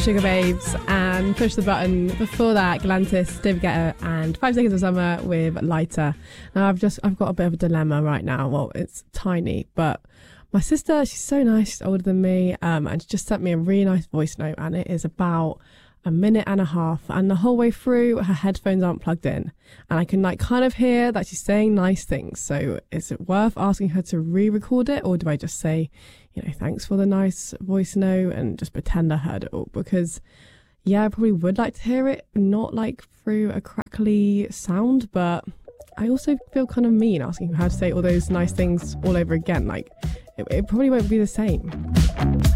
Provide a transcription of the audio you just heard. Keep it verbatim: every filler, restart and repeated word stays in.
Sugar Babes and Push the Button. Before that, Galantis, David Guetta and Five Seconds of Summer with Lighter. Now I've just I've got a bit of a dilemma right now. Well, it's tiny, but my sister, she's so nice, she's older than me, um, and she just sent me a really nice voice note, and it is about a minute and a half, and the whole way through her headphones aren't plugged in, and I can like kind of hear that she's saying nice things. So is it worth asking her to re-record it, or do I just say, you know, thanks for the nice voice note and just pretend I heard it all? Because yeah, I probably would like to hear it, not like through a crackly sound, but I also feel kind of mean asking her to say all those nice things all over again. Like it, it probably won't be the same.